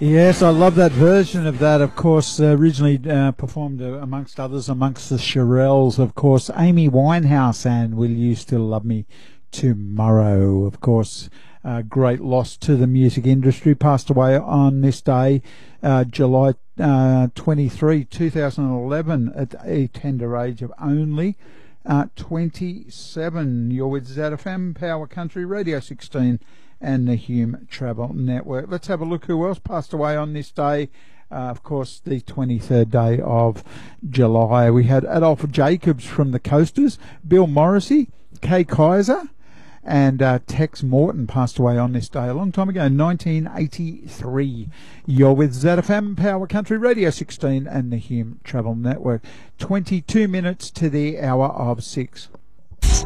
Yes, I love that version of that. Of course, originally performed amongst others, amongst the Shirelles, of course, Amy Winehouse and Will You Still Love Me Tomorrow. Of course, great loss to the music industry. Passed away on this day, July 23, 2011, at a tender age of only 27. You're with ZFM, Power Country Radio 16 and the Hume Travel Network. Let's have a look who else passed away on this day. Of course, the 23rd day of July. We had Adolph Jacobs from the Coasters, Bill Morrissey, Kay Kaiser, and Tex Morton passed away on this day a long time ago, 1983. You're with ZFM, Power Country Radio 16 and the Hume Travel Network. 22 minutes to the hour of 6.